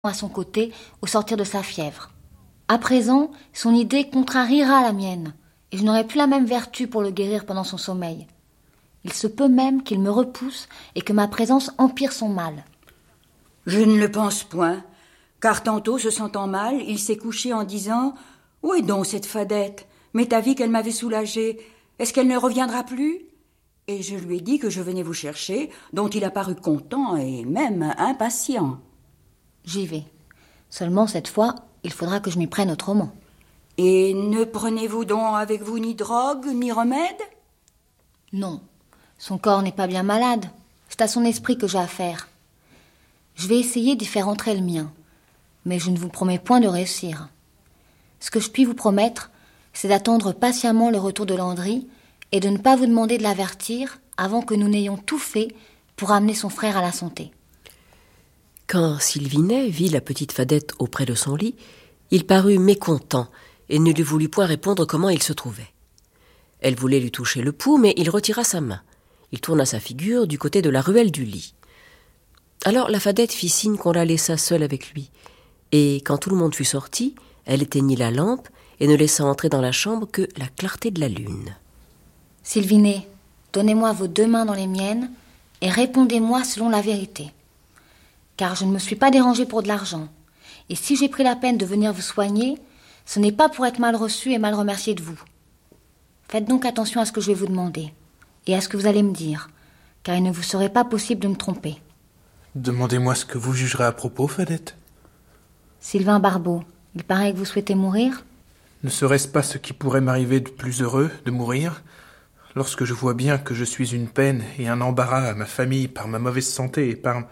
à son côté au sortir de sa fièvre. À présent, son idée contrariera la mienne, et je n'aurai plus la même vertu pour le guérir pendant son sommeil. Il se peut même qu'il me repousse et que ma présence empire son mal. Je ne le pense point, car tantôt, se sentant mal, il s'est couché en disant « Où est donc cette Fadette? M'est avis qu'elle m'avait soulagée. Est-ce qu'elle ne reviendra plus ?» Et je lui ai dit que je venais vous chercher, dont il a paru content et même impatient. J'y vais. Seulement, cette fois, il faudra que je m'y prenne autrement. Et ne prenez-vous donc avec vous ni drogue, ni remède? Non, son corps n'est pas bien malade. C'est à son esprit que j'ai affaire. Je vais essayer d'y faire entrer le mien, mais je ne vous promets point de réussir. Ce que je puis vous promettre, c'est d'attendre patiemment le retour de Landry et de ne pas vous demander de l'avertir avant que nous n'ayons tout fait pour amener son frère à la santé. Quand Sylvinet vit la petite Fadette auprès de son lit, il parut mécontent et ne lui voulut point répondre comment il se trouvait. Elle voulait lui toucher le pouls, mais il retira sa main. Il tourna sa figure du côté de la ruelle du lit. Alors la Fadette fit signe qu'on la laissa seule avec lui, et quand tout le monde fut sorti, elle éteignit la lampe et ne laissa entrer dans la chambre que la clarté de la lune. « Sylvinet, donnez-moi vos 2 mains dans les miennes et répondez-moi selon la vérité. Car je ne me suis pas dérangée pour de l'argent. Et si j'ai pris la peine de venir vous soigner, ce n'est pas pour être mal reçue et mal remerciée de vous. Faites donc attention à ce que je vais vous demander et à ce que vous allez me dire, car il ne vous serait pas possible de me tromper. » Demandez-moi ce que vous jugerez à propos, Fadette. Sylvain Barbeau, il paraît que vous souhaitez mourir ? Ne serait-ce pas ce qui pourrait m'arriver de plus heureux, de mourir, lorsque je vois bien que je suis une peine et un embarras à ma famille par ma mauvaise santé et par...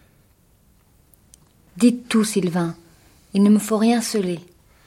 Dites tout, Sylvain. Il ne me faut rien celer.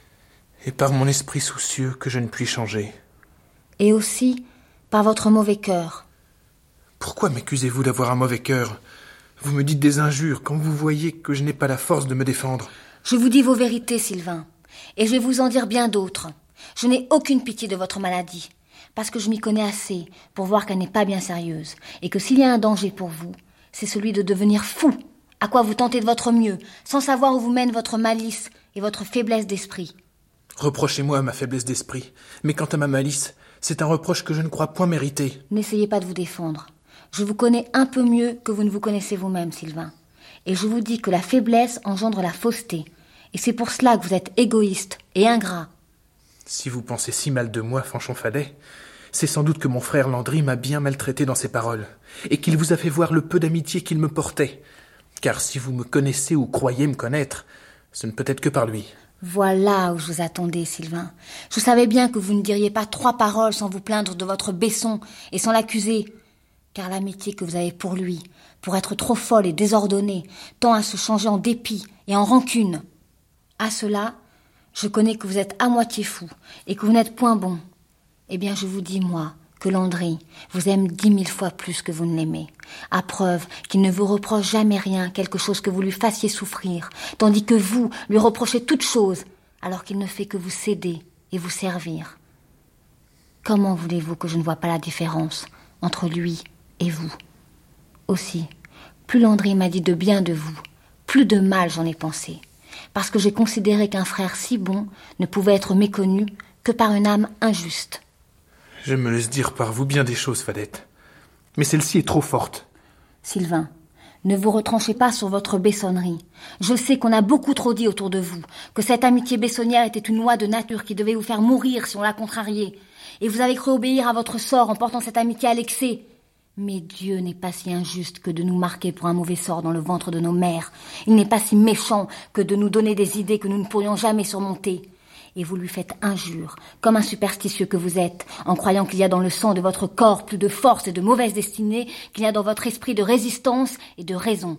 Et par mon esprit soucieux que je ne puis changer. Et aussi par votre mauvais cœur. Pourquoi m'accusez-vous d'avoir un mauvais cœur ? Vous me dites des injures quand vous voyez que je n'ai pas la force de me défendre. Je vous dis vos vérités, Sylvain. Et je vais vous en dire bien d'autres. Je n'ai aucune pitié de votre maladie, parce que je m'y connais assez pour voir qu'elle n'est pas bien sérieuse, et que s'il y a un danger pour vous, c'est celui de devenir fou, à quoi vous tentez de votre mieux, sans savoir où vous mène votre malice et votre faiblesse d'esprit. Reprochez-moi ma faiblesse d'esprit, mais quant à ma malice, c'est un reproche que je ne crois point mériter. N'essayez pas de vous défendre. Je vous connais un peu mieux que vous ne vous connaissez vous-même, Sylvain. Et je vous dis que la faiblesse engendre la fausseté. Et c'est pour cela que vous êtes égoïste et ingrat. Si vous pensez si mal de moi, Fanchon Fadet, c'est sans doute que mon frère Landry m'a bien maltraité dans ses paroles, et qu'il vous a fait voir le peu d'amitié qu'il me portait. Car si vous me connaissez ou croyez me connaître, ce ne peut être que par lui. Voilà où je vous attendais, Sylvain. Je savais bien que vous ne diriez pas 3 paroles sans vous plaindre de votre Besson et sans l'accuser. Car l'amitié que vous avez pour lui, pour être trop folle et désordonnée, tend à se changer en dépit et en rancune. À cela, je connais que vous êtes à moitié fou et que vous n'êtes point bon. Eh bien, je vous dis, moi, que Landry vous aime 10 000 fois plus que vous ne l'aimez, à preuve qu'il ne vous reproche jamais rien, quelque chose que vous lui fassiez souffrir, tandis que vous lui reprochez toute chose, alors qu'il ne fait que vous céder et vous servir. Comment voulez-vous que je ne vois pas la différence entre lui et vous? Aussi, plus Landry m'a dit de bien de vous, plus de mal j'en ai pensé, parce que j'ai considéré qu'un frère si bon ne pouvait être méconnu que par une âme injuste. Je me laisse dire par vous bien des choses, Fadette. Mais celle-ci est trop forte. Sylvain, ne vous retranchez pas sur votre bessonnerie. Je sais qu'on a beaucoup trop dit autour de vous, que cette amitié bessonnière était une loi de nature qui devait vous faire mourir si on la contrariait. Et vous avez cru obéir à votre sort en portant cette amitié à l'excès. Mais Dieu n'est pas si injuste que de nous marquer pour un mauvais sort dans le ventre de nos mères. Il n'est pas si méchant que de nous donner des idées que nous ne pourrions jamais surmonter. Et vous lui faites injure, comme un superstitieux que vous êtes, en croyant qu'il y a dans le sang de votre corps plus de force et de mauvaise destinée qu'il y a dans votre esprit de résistance et de raison.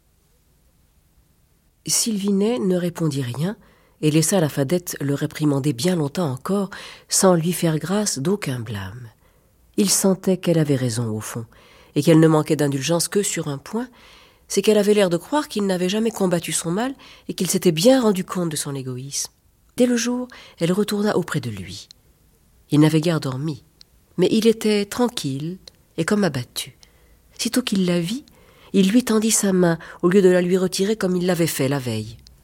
Sylvinet ne répondit rien et laissa la Fadette le réprimander bien longtemps encore, sans lui faire grâce d'aucun blâme. Il sentait qu'elle avait raison au fond, et qu'elle ne manquait d'indulgence que sur un point, c'est qu'elle avait l'air de croire qu'il n'avait jamais combattu son mal et qu'il s'était bien rendu compte de son égoïsme. Dès le jour, elle retourna auprès de lui. Il n'avait guère dormi, mais il était tranquille et comme abattu. Sitôt qu'il la vit, il lui tendit sa main au lieu de la lui retirer comme il l'avait fait la veille.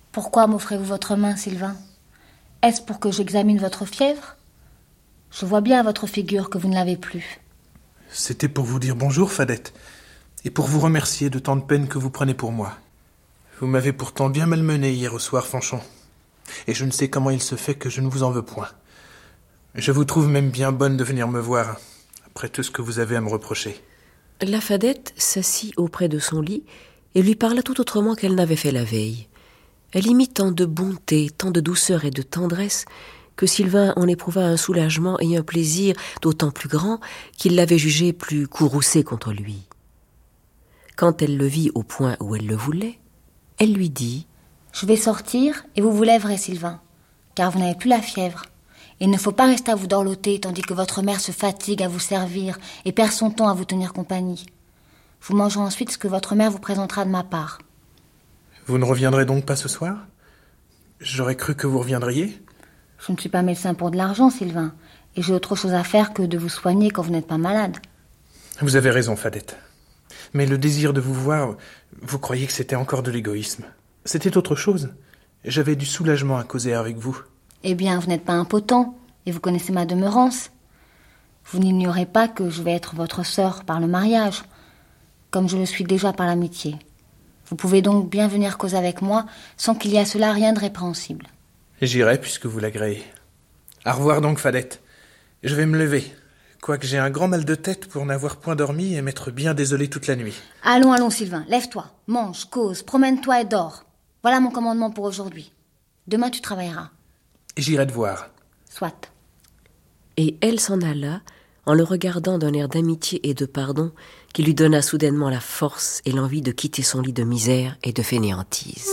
Pourquoi m'offrez-vous votre main, Sylvain? Est-ce pour que j'examine votre fièvre? Je vois bien à votre figure que vous ne l'avez plus. C'était pour vous dire bonjour, Fadette, et pour vous remercier de tant de peine que vous prenez pour moi. Vous m'avez pourtant bien malmené hier au soir, Fanchon, et je ne sais comment il se fait que je ne vous en veux point. Je vous trouve même bien bonne de venir me voir, après tout ce que vous avez à me reprocher. La Fadette s'assit auprès de son lit et lui parla tout autrement qu'elle n'avait fait la veille. Elle y mit tant de bonté, tant de douceur et de tendresse que Sylvain en éprouva un soulagement et un plaisir d'autant plus grand qu'il l'avait jugée plus courroucée contre lui. Quand elle le vit au point où elle le voulait, elle lui dit « Je vais sortir et vous vous lèverez, Sylvain, car vous n'avez plus la fièvre. Il ne faut pas rester à vous dorloter tandis que votre mère se fatigue à vous servir et perd son temps à vous tenir compagnie. Vous mangerez ensuite ce que votre mère vous présentera de ma part. » Vous ne reviendrez donc pas ce soir? J'aurais cru que vous reviendriez. Je ne suis pas médecin pour de l'argent, Sylvain, et j'ai autre chose à faire que de vous soigner quand vous n'êtes pas malade. Vous avez raison, Fadette. Mais le désir de vous voir, vous croyez que c'était encore de l'égoïsme. C'était autre chose. J'avais du soulagement à causer avec vous. Eh bien, vous n'êtes pas impotent, et vous connaissez ma demeurance. Vous n'ignorez pas que je vais être votre sœur par le mariage, comme je le suis déjà par l'amitié. Vous pouvez donc bien venir causer avec moi, sans qu'il y ait à cela rien de répréhensible. J'irai puisque vous l'agréez. Au revoir donc, Fadette. Je vais me lever, quoique j'ai un grand mal de tête pour n'avoir point dormi et m'être bien désolé toute la nuit. Allons, allons, Sylvain, lève-toi, mange, cause, promène-toi et dors. Voilà mon commandement pour aujourd'hui. Demain, tu travailleras. J'irai te voir. Soit. Et elle s'en alla, en le regardant d'un air d'amitié et de pardon qui lui donna soudainement la force et l'envie de quitter son lit de misère et de fainéantise.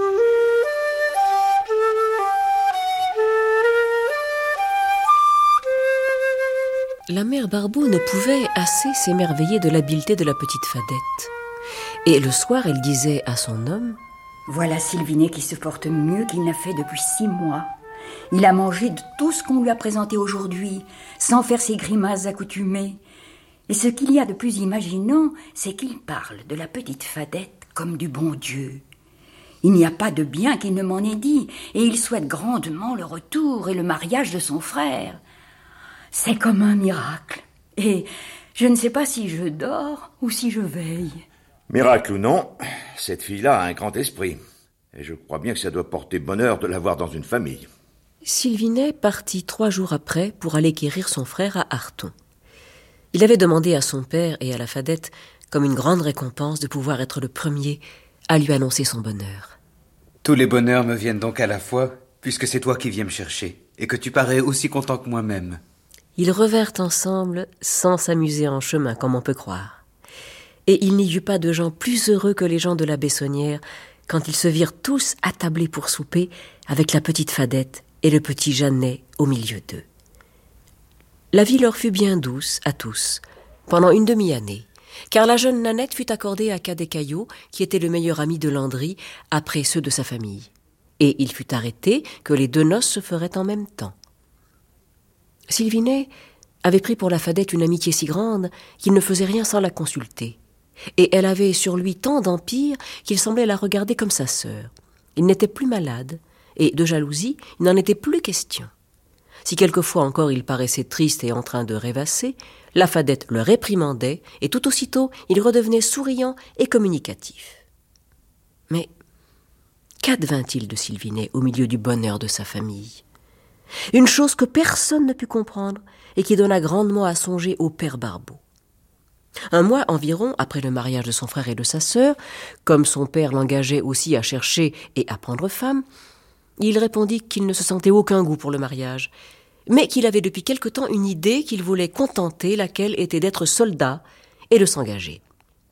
La mère Barbeau ne pouvait assez s'émerveiller de l'habileté de la petite Fadette. Et le soir, elle disait à son homme: « Voilà Sylvinet qui se porte mieux qu'il n'a fait depuis 6 mois. Il a mangé de tout ce qu'on lui a présenté aujourd'hui, sans faire ses grimaces accoutumées. Et ce qu'il y a de plus imaginant, c'est qu'il parle de la petite Fadette comme du bon Dieu. Il n'y a pas de bien qu'il ne m'en ait dit, et il souhaite grandement le retour et le mariage de son frère. C'est comme un miracle. Et je ne sais pas si je dors ou si je veille. » Miracle ou non, cette fille-là a un grand esprit. Et je crois bien que ça doit porter bonheur de l'avoir dans une famille. Sylvinet partit 3 jours après pour aller quérir son frère à Arthon. Il avait demandé à son père et à la Fadette comme une grande récompense de pouvoir être le premier à lui annoncer son bonheur. « Tous les bonheurs me viennent donc à la fois, puisque c'est toi qui viens me chercher, et que tu parais aussi content que moi-même. » Ils revinrent ensemble sans s'amuser en chemin, comme on peut croire. Et il n'y eut pas de gens plus heureux que les gens de la Bessonnière quand ils se virent tous attablés pour souper avec la petite Fadette et le petit Jeannet au milieu d'eux. La vie leur fut bien douce à tous, pendant une demi-année, car la jeune Nanette fut accordée à Cadet Caillot, qui était le meilleur ami de Landry, après ceux de sa famille. Et il fut arrêté que les 2 noces se feraient en même temps. Sylvinet avait pris pour la Fadette une amitié si grande qu'il ne faisait rien sans la consulter. Et elle avait sur lui tant d'empire qu'il semblait la regarder comme sa sœur. Il n'était plus malade, et de jalousie, il n'en était plus question. Si quelquefois encore il paraissait triste et en train de rêvasser, la Fadette le réprimandait, et tout aussitôt il redevenait souriant et communicatif. Mais qu'advint-il de Sylvinet au milieu du bonheur de sa famille? Une chose que personne ne put comprendre et qui donna grandement à songer au père Barbeau. Un mois environ après le mariage de son frère et de sa sœur, comme son père l'engageait aussi à chercher et à prendre femme, il répondit qu'il ne se sentait aucun goût pour le mariage, mais qu'il avait depuis quelque temps une idée qu'il voulait contenter, laquelle était d'être soldat et de s'engager.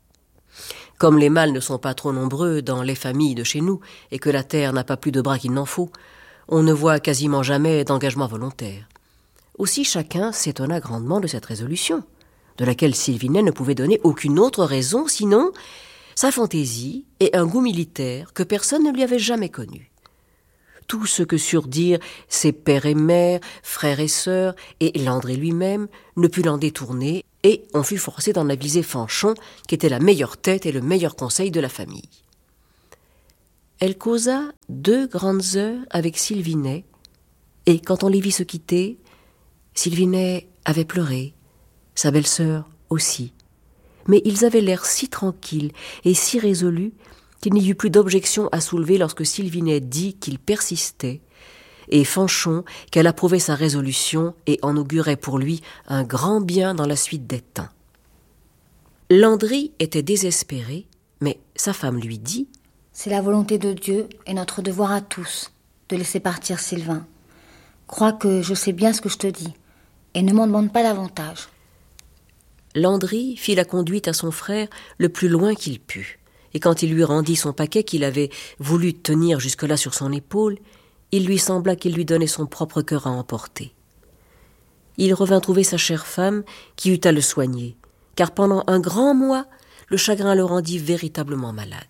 Comme les mâles ne sont pas trop nombreux dans les familles de chez nous et que la terre n'a pas plus de bras qu'il n'en faut, on ne voit quasiment jamais d'engagement volontaire. Aussi chacun s'étonna grandement de cette résolution, de laquelle Sylvinet ne pouvait donner aucune autre raison, sinon sa fantaisie et un goût militaire que personne ne lui avait jamais connu. Tout ce que surent dire ses pères et mères, frères et sœurs, et Landry lui-même, ne put l'en détourner, et on fut forcé d'en aviser Fanchon, qui était la meilleure tête et le meilleur conseil de la famille. elle causa 2 grandes heures avec Sylvinet, et quand on les vit se quitter, Sylvinet avait pleuré, sa belle-sœur aussi. Mais ils avaient l'air si tranquilles et si résolus qu'il n'y eut plus d'objection à soulever lorsque Sylvinet dit qu'il persistait, et Fanchon qu'elle approuvait sa résolution et en augurait pour lui un grand bien dans la suite des temps. Landry était désespéré, mais sa femme lui dit « C'est la volonté de Dieu et notre devoir à tous de laisser partir Sylvain. Crois que je sais bien ce que je te dis et ne m'en demande pas davantage. » Landry fit la conduite à son frère le plus loin qu'il put, et quand il lui rendit son paquet qu'il avait voulu tenir jusque-là sur son épaule, il lui sembla qu'il lui donnait son propre cœur à emporter. Il revint trouver sa chère femme qui eut à le soigner, car pendant un grand mois, le chagrin le rendit véritablement malade.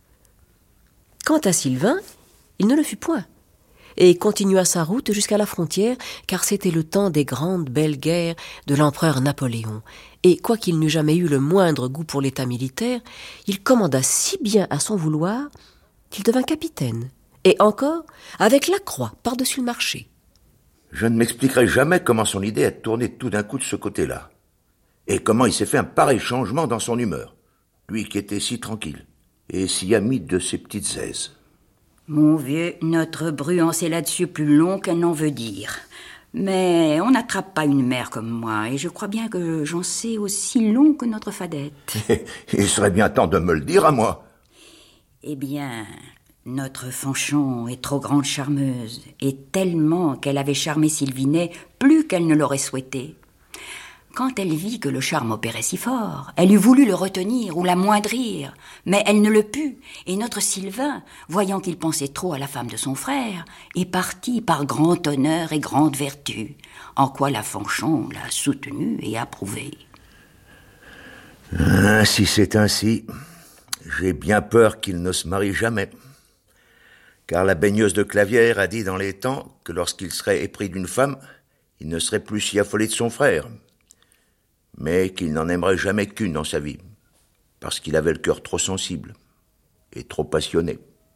Quant à Sylvain, il ne le fut point, et continua sa route jusqu'à la frontière, car c'était le temps des grandes belles guerres de l'empereur Napoléon, et quoiqu'il n'eût jamais eu le moindre goût pour l'état militaire, il commanda si bien à son vouloir qu'il devint capitaine, et encore avec la croix par-dessus le marché. Je ne m'expliquerai jamais comment son idée a tourné tout d'un coup de ce côté-là, et comment il s'est fait un pareil changement dans son humeur, lui qui était si tranquille, et si ami de ses petites aises. Mon vieux, notre bruance est là-dessus plus long qu'elle n'en veut dire. Mais on n'attrape pas une mère comme moi, et je crois bien que j'en sais aussi long que notre Fadette. Il serait bien temps de me le dire à moi. Eh bien, notre Fanchon est trop grande charmeuse, et tellement qu'elle avait charmé Sylvinet plus qu'elle ne l'aurait souhaité. Quand elle vit que le charme opérait si fort, elle eût voulu le retenir ou l'amoindrir, mais elle ne le put, et notre Sylvain, voyant qu'il pensait trop à la femme de son frère, est parti par grand honneur et grande vertu, en quoi la Fanchon l'a soutenu et approuvé. Si c'est ainsi, j'ai bien peur qu'il ne se marie jamais, car la baigneuse de Clavière a dit dans les temps que lorsqu'il serait épris d'une femme, il ne serait plus si affolé de son frère, mais qu'il n'en aimerait jamais qu'une dans sa vie, parce qu'il avait le cœur trop sensible et trop passionné.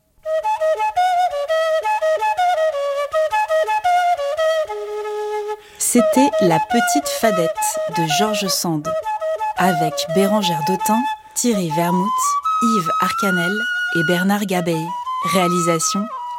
C'était La Petite Fadette de George Sand, avec Bérengère Dautin, Thierry Vermouth, Yves Arcanel et Bernard Gabey. Réalisation